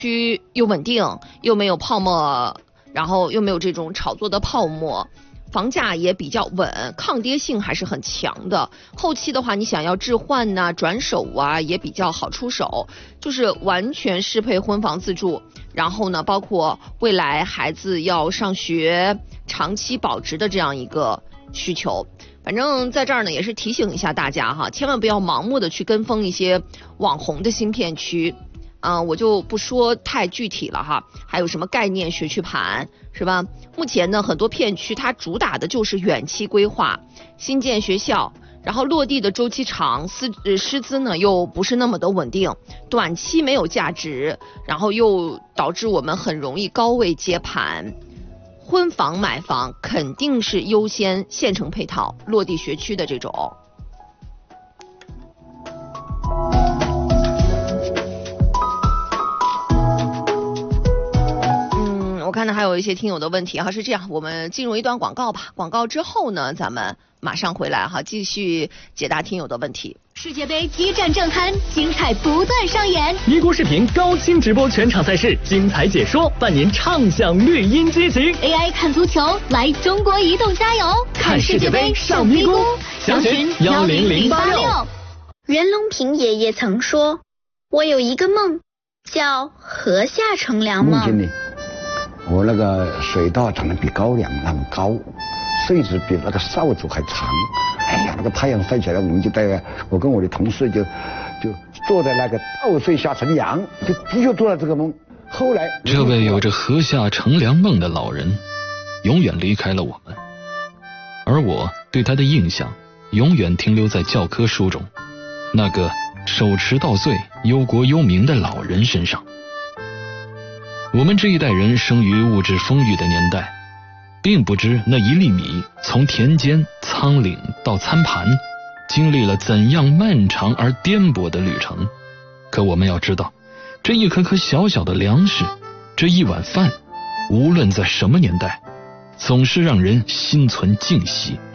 区又稳定，又没有泡沫，然后又没有这种炒作的泡沫，房价也比较稳，抗跌性还是很强的。后期的话，你想要置换呐、转手啊，也比较好出手，就是完全适配婚房自住。然后呢，包括未来孩子要上学，长期保值的这样一个需求。反正在这儿呢，也是提醒一下大家哈，千万不要盲目的去跟风一些网红的新片区。我就不说太具体了哈，还有什么概念学区盘是吧？目前呢，很多片区它主打的就是远期规划，新建学校，然后落地的周期长，师资呢又不是那么的稳定，短期没有价值，然后又导致我们很容易高位接盘。婚房买房肯定是优先县城配套、落地学区的这种。我看到还有一些听友的问题哈，是这样，我们进入一段广告吧，广告之后呢，咱们马上回来哈，继续解答听友的问题。 世界杯激战正酣，精彩不断上演。 咪咕视频高清直播全场赛事，精彩解说，伴您畅享绿茵激情。 AI 看足球，来中国移动加油！ 看世界杯上咪咕，详询10086。 袁隆平爷爷曾说：“我有一个梦，叫河下乘凉梦。” 我那个水稻长得比高粱那么高，穗子比那个扫帚还长。哎呀，那个太阳晒起来，我们就我跟我的同事就坐在那个稻穗下乘凉，就做了这个梦。后来， 这位有着河下乘凉梦的老人，永远离开了我们，而我对他的印象永远停留在教科书中那个手持稻穗、忧国忧民的老人身上。我们这一代人生于物质丰裕的年代，并不知那一粒米从田间、仓廪到餐盘，经历了怎样漫长而颠簸的旅程。可我们要知道，这一颗颗小小的粮食，这一碗饭，无论在什么年代，总是让人心存敬惜。